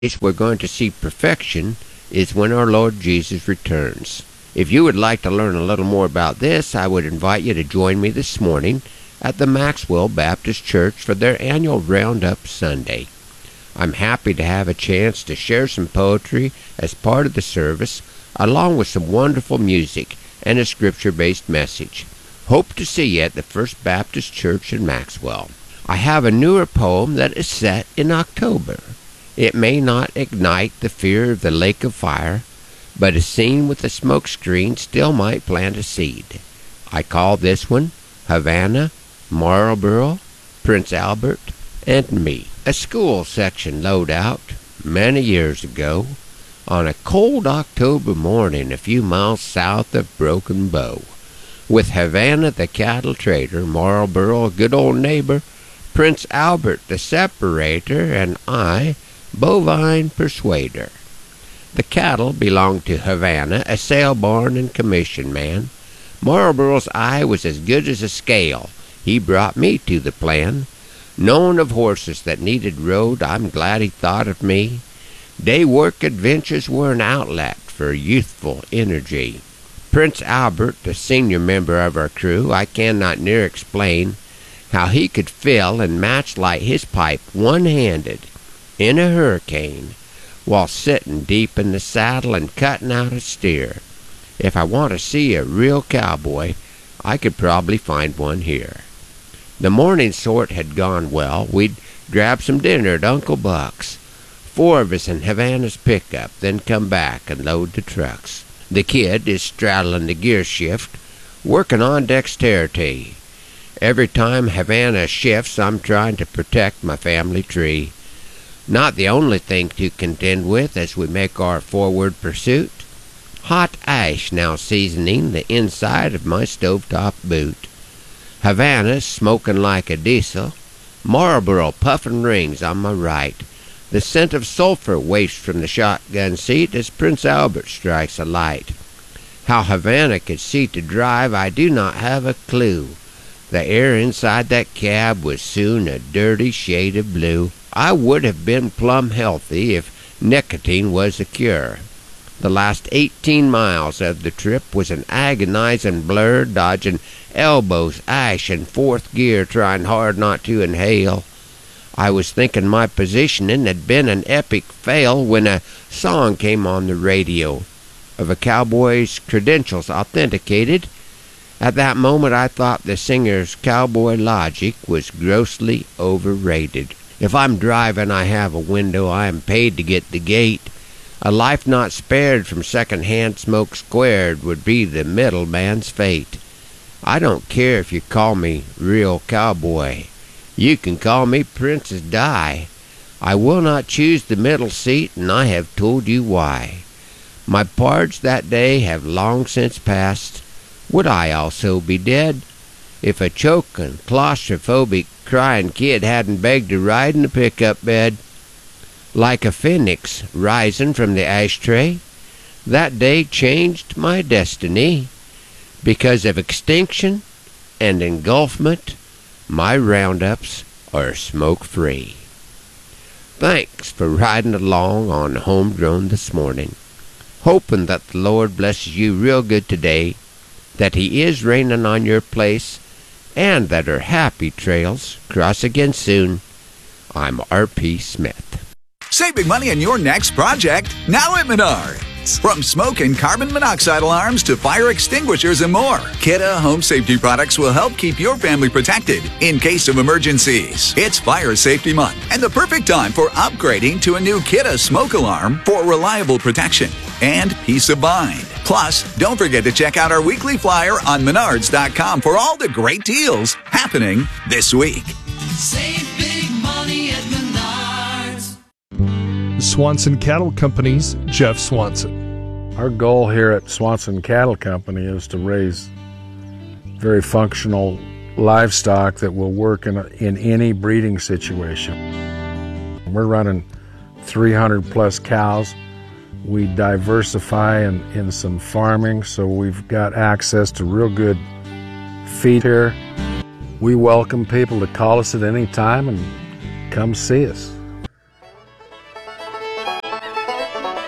we're going to see perfection is when our Lord Jesus returns. If you would like to learn a little more about this, I would invite you to join me this morning at the Maxwell Baptist Church for their annual Roundup Sunday. I'm happy to have a chance to share some poetry as part of the service, along with some wonderful music and a scripture-based message. Hope to see you at the First Baptist Church in Maxwell. I have a newer poem that is set in October. It may not ignite the fear of the lake of fire, but a scene with a smoke screen still might plant a seed. I call this one Havana, Marlboro, Prince Albert, and Me. A school section loadout many years ago on a cold October morning a few miles south of Broken Bow, with Havana the cattle trader, Marlboro a good old neighbor, Prince Albert the separator, and I bovine persuader. The cattle belonged to Havana, a sale barn and commission man. Marlboro's eye was as good as a scale. He brought me to the plan. Knowing of horses that needed road, I'm glad he thought of me. Day work adventures were an outlet for youthful energy. Prince Albert, the senior member of our crew, I cannot near explain how he could fill and match light his pipe one-handed in a hurricane, while sitting deep in the saddle and cutting out a steer. If I want to see a real cowboy, I could probably find one here. The morning sort had gone well. We'd grab some dinner at Uncle Buck's. 4 of us in Havana's pickup, then come back and load the trucks. The kid is straddling the gear shift, working on dexterity. Every time Havana shifts, I'm trying to protect my family tree. Not the only thing to contend with as we make our forward pursuit. Hot ash now seasoning the inside of my stovetop boot. Havana smoking like a diesel. Marlboro puffing rings on my right. The scent of sulfur wafts from the shotgun seat as Prince Albert strikes a light. How Havana could see to drive, I do not have a clue. The air inside that cab was soon a dirty shade of blue. I would have been plumb healthy if nicotine was a cure. The last 18 miles of the trip was an agonizing blur, dodging elbows, ash, and fourth gear, trying hard not to inhale. I was thinking my positioning had been an epic fail when a song came on the radio of a cowboy's credentials authenticated. At that moment I thought the singer's cowboy logic was grossly overrated. If I'm driving, I have a window, I am paid to get the gate. A life not spared from second-hand smoke squared would be the middleman's fate. I don't care if you call me real cowboy. You can call me Princess Di. I will not choose the middle seat, and I have told you why. My pards that day have long since passed. Would I also be dead if a choking, claustrophobic, crying kid hadn't begged to ride in the pickup bed? Like a phoenix rising from the ashtray, that day changed my destiny. Because of extinction and engulfment, my roundups are smoke-free. Thanks for riding along on Homegrown this morning. Hoping that the Lord blesses you real good today, that He is raining on your place, and that our happy trails cross again soon. I'm R.P. Smith. Save big money on your next project, now at Menards. From smoke and carbon monoxide alarms to fire extinguishers and more, Kidde Home Safety products will help keep your family protected in case of emergencies. It's Fire Safety Month and the perfect time for upgrading to a new Kidde smoke alarm for reliable protection and peace of mind. Plus, don't forget to check out our weekly flyer on Menards.com for all the great deals happening this week. Save big money at Menards. Swanson Cattle Company's Jeff Swanson. Our goal here at Swanson Cattle Company is to raise very functional livestock that will work in any breeding situation. We're running 300 plus cows. We diversify in some farming, so we've got access to real good feed here. We welcome people to call us at any time and come see us.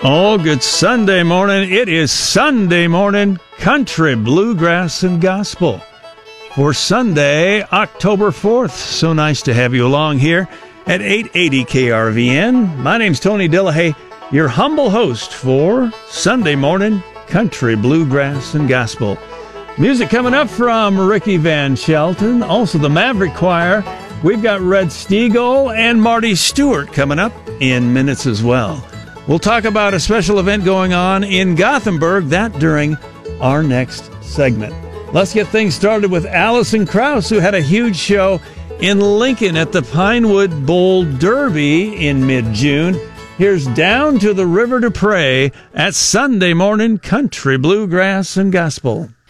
Oh, good Sunday morning. It is Sunday morning country, bluegrass, and gospel for Sunday, October 4th. So nice to have you along here at 880 KRVN. My name's Tony Dillahay, your humble host for Sunday morning country, bluegrass, and gospel. Music coming up from Ricky Van Shelton, also the Maverick Choir. We've got Red Stiegel and Marty Stewart coming up in minutes as well. We'll talk about a special event going on in Gothenburg, that during our next segment. Let's get things started with Allison Krauss, who had a huge show in Lincoln at the Pinewood Bowl Derby in mid-June. Here's Down to the River to Pray at Sunday morning country, bluegrass, and gospel.